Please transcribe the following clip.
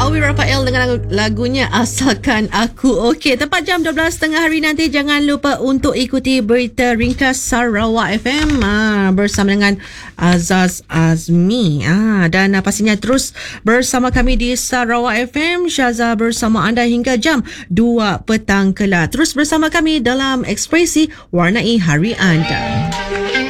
Owi Rafael dengan lagunya Asalkan Aku. Okey, tepat jam 12.30 hari nanti jangan lupa untuk ikuti berita ringkas Sarawak FM bersama dengan Azaz Azmi. Dan pastinya terus bersama kami di Sarawak FM. Syaza bersama anda hingga jam 2 petang kelak. Terus bersama kami dalam Ekspresi Warnai Hari Anda.